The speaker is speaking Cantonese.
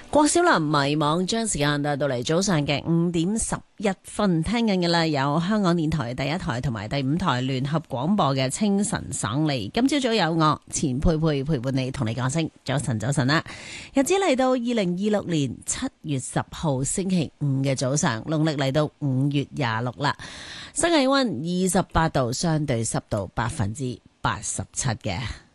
郭小霖迷惘，將時間帶到嚟早上嘅5:11，聽緊嘅啦，有香港電台第一台同埋第五台聯合廣播嘅清晨省理。今朝早有我錢佩佩陪伴你，同你講聲早晨早晨啦。日子嚟到2026年7月10號星期五嘅早上，農曆嚟到5月26啦。室氣溫28度，相對濕度87%嘅。